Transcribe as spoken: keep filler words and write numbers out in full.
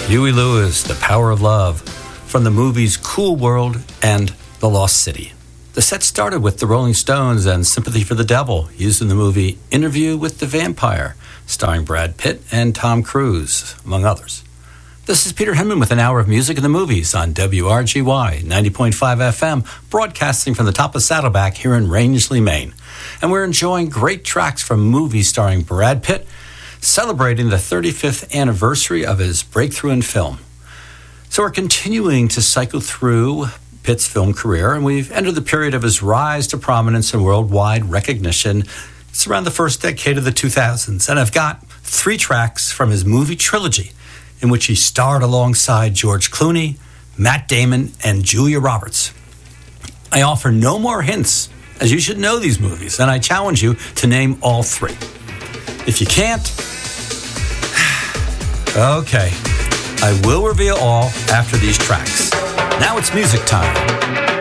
Huey Lewis, The Power of Love, from the movies Cool World and The Lost City. The set started with the Rolling Stones and Sympathy for the Devil, used in the movie Interview with the Vampire, starring Brad Pitt and Tom Cruise, among others. This is Peter Henman with an hour of music in the movies on W R G Y ninety point five F M, broadcasting from the top of Saddleback here in Rangeley, Maine. And we're enjoying great tracks from movies starring Brad Pitt, celebrating the thirty-fifth anniversary of his breakthrough in film. So we're continuing to cycle through Pitt's film career, and we've entered the period of his rise to prominence and worldwide recognition. It's around the first decade of the two thousands, and I've got three tracks from his movie trilogy, in which he starred alongside George Clooney, Matt Damon, and Julia Roberts. I offer no more hints, as you should know these movies, and I challenge you to name all three. If you can't, okay, I will reveal all after these tracks. Now it's music time.